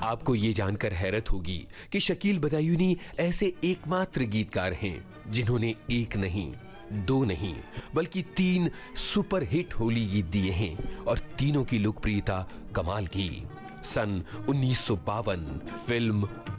आपको ये जानकर हैरत होगी कि शकील बदायूनी ऐसे एकमात्र गीतकार हैं जिन्होंने एक नहीं, दो नहीं, बल्कि 3 सुपरहिट होली गीत दिए हैं और तीनों की लोकप्रियता कमाल की। सन 1952 फिल्म